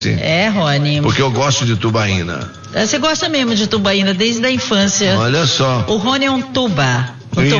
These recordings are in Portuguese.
É, Rony. Porque eu gosto de tubaína. Você gosta mesmo de tubaína desde a infância. Olha só. O Rony é um tubarão.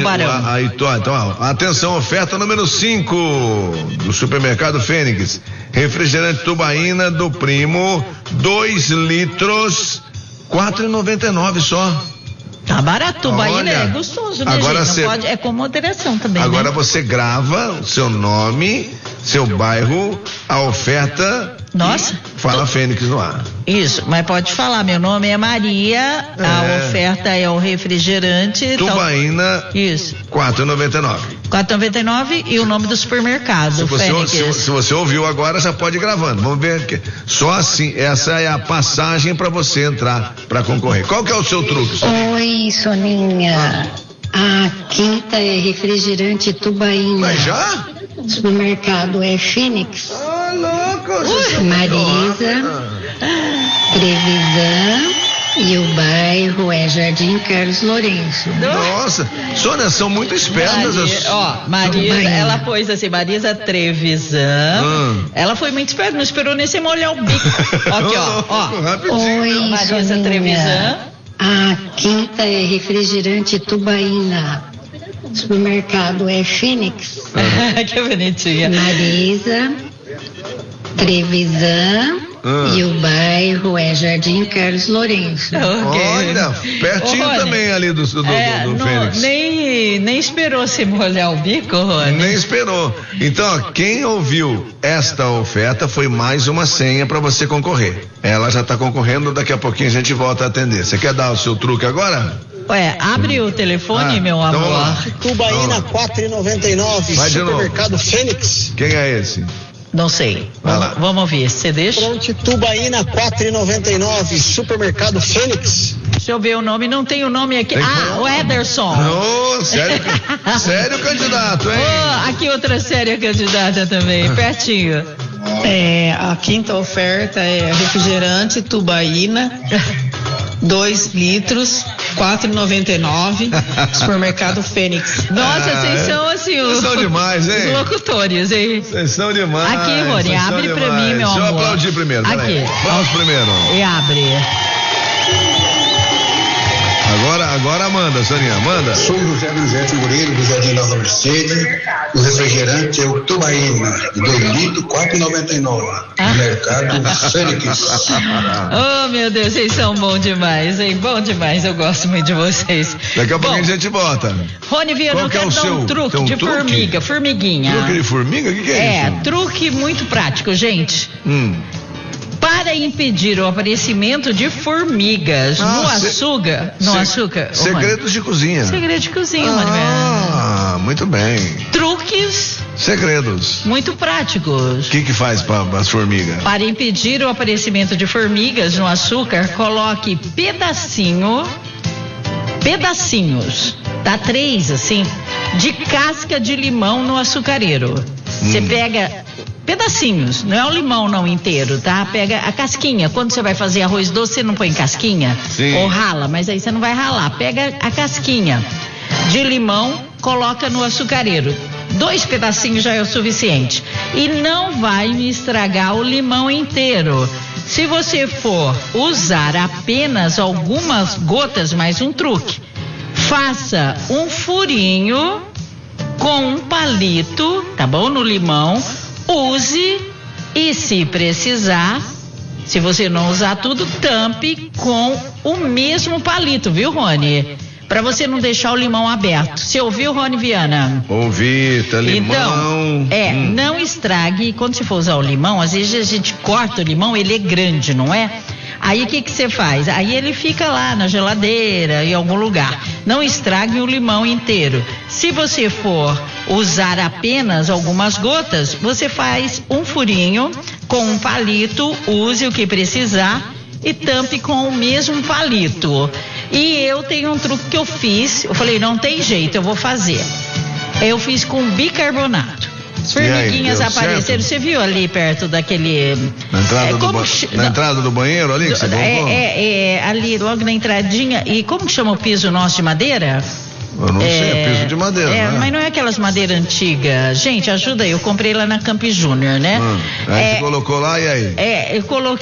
Então, atenção, oferta número 5 do Supermercado Fênix. Refrigerante tubaína do Primo, 2 litros, R$4,99 só. Tá barato, tubaína é gostoso, né, agora gente? Não pode, é com moderação também. Agora, né? Você grava o seu nome, seu bairro, a oferta. Nossa. Fala Fênix no ar. Isso, mas pode falar, meu nome é Maria, a oferta é o refrigerante. Tubaína. Isso. R$4,99. R$4,99 e o nome do supermercado, se você ouviu agora, já pode ir gravando. Vamos ver aqui. Só assim, essa é a passagem para você entrar para concorrer. Qual que é o seu truque, Soninha? Oi, Soninha. A quinta é refrigerante tubaína. Mas já? Supermercado é Fênix. Ah, louco. Marisa, Trevisan e o bairro é Jardim Carlos Lourenço. Nossa, Sônia, são muito espertas. Marisa, ela pôs assim, Marisa Trevisan. Ela foi muito esperta, não esperou nem você molhar o bico. Aqui, ó. Oi, Marisa Soninha. Trevisan. A quinta é refrigerante tubaína. Supermercado é Fênix. Que bonitinha. Marisa, Trevisan e o bairro é Jardim Carlos Lourenço. Olha, pertinho também ali do Fênix. Nem esperou se molhar o bico, Rony. Nem esperou. Então, quem ouviu esta oferta foi mais uma senha para você concorrer. Ela já está concorrendo, daqui a pouquinho a gente volta a atender. Você quer dar o seu truque agora? Abre o telefone, meu amor. Tubaína R$4,99, Supermercado Fênix. Quem é esse? Não sei. Vamos ouvir. Você deixa? Pronto, Tubaína R$4,99, Supermercado Fênix. Deixa eu ver o nome. Não tem o nome aqui. O Ederson. Sério candidato, hein? Aqui outra séria candidata também, pertinho. A quinta oferta é refrigerante tubaína, 2 litros, R$4,99, Supermercado Fênix. Nossa, vocês são assim vocês são demais, hein? Os locutores, hein? Vocês são demais. Aqui, Rony, abre pra mim, meu amor. Deixa eu aplaudir primeiro. Aqui. Vamos primeiro. E abre. Agora manda, Soninha, manda. Sou José José Figueiredo do Jardim Nova Mercedes. O refrigerante é o Tubaína, 2 litros, R$4,99. Mercado Fênix. Oh, meu Deus, vocês são bons demais, hein? Bom demais, eu gosto muito de vocês. Daqui a pouquinho a gente bota. Rony Viana, eu quero dar um truque de formiguinha. Truque de formiga? O que é isso? Truque muito prático, gente. Para impedir o aparecimento de formigas no açúcar. Segredos de cozinha. Segredo de cozinha, muito bem. Truques. Segredos. Muito práticos. O que faz para as formigas? Para impedir o aparecimento de formigas no açúcar, coloque pedacinhos, tá? 3 assim, de casca de limão no açucareiro. Você pega pedacinhos, não é o limão não inteiro, tá? Pega a casquinha. Quando você vai fazer arroz doce, você não põe casquinha? Sim. Ou rala, mas aí você não vai ralar. Pega a casquinha de limão, coloca no açucareiro. 2 pedacinhos já é o suficiente. E não vai me estragar o limão inteiro. Se você for usar apenas algumas gotas, mais um truque. Faça um furinho com um palito, tá bom? No limão. Use e, se precisar, se você não usar tudo, tampe com o mesmo palito, viu, Rony? Para você não deixar o limão aberto. Você ouviu, Rony Viana? Ouvi, tá limão. Então, não estrague. Quando você for usar o limão, às vezes a gente corta o limão, ele é grande, não é? Aí o que você faz? Aí ele fica lá na geladeira, em algum lugar. Não estrague o limão inteiro. Se você for usar apenas algumas gotas, você faz um furinho com um palito, use o que precisar e tampe com o mesmo palito. E eu tenho um truque que eu fiz, eu falei, não tem jeito, eu vou fazer. Eu fiz com bicarbonato. As formiguinhas apareceram, você viu ali perto daquele... Na entrada do banheiro ali que você colocou? Ali logo na entradinha. E como que chama o piso nosso de madeira? Eu não sei, é piso de madeira, né? Mas não é aquelas madeiras antigas. Gente, ajuda aí, eu comprei lá na Campi Júnior, né? Aí você colocou lá e aí? Eu coloquei